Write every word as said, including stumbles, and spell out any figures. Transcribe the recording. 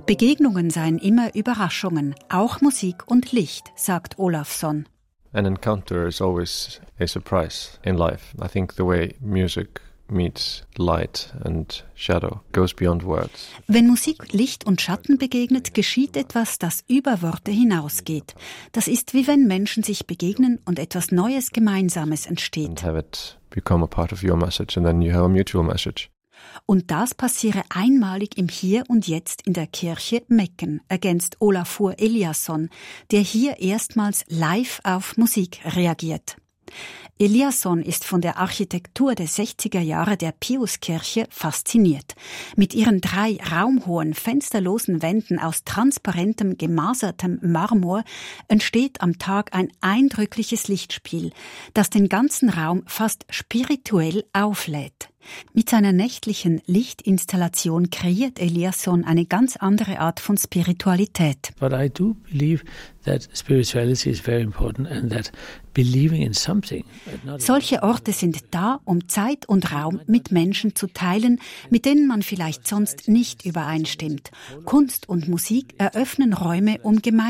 Begegnungen seien immer Überraschungen, auch Musik und Licht, sagt Olafsson. An encounter is always a surprise in life. I think the way music meets light and shadow goes beyond words. Wenn Musik Licht und Schatten begegnet, geschieht etwas, das über Worte hinausgeht. Das ist wie wenn Menschen sich begegnen und etwas Neues Gemeinsames entsteht. And have it become a part of your message and then you have a mutual message. Und das passiere einmalig im Hier und Jetzt in der Kirche Mecken, ergänzt Olafur Eliasson, der hier erstmals live auf Musik reagiert. Eliasson ist von der Architektur der sechziger Jahre der Piuskirche fasziniert. Mit ihren drei raumhohen, fensterlosen Wänden aus transparentem, gemasertem Marmor entsteht am Tag ein eindrückliches Lichtspiel, das den ganzen Raum fast spirituell auflädt. Mit seiner nächtlichen Lichtinstallation kreiert Eliasson eine ganz andere Art von Spiritualität. But I do believe that spirituality is very important and that believing in something. Solche Orte sind da, um Zeit und Raum mit Menschen zu teilen, mit denen man vielleicht sonst nicht übereinstimmt. Kunst und Musik eröffnen Räume, um gemeinsam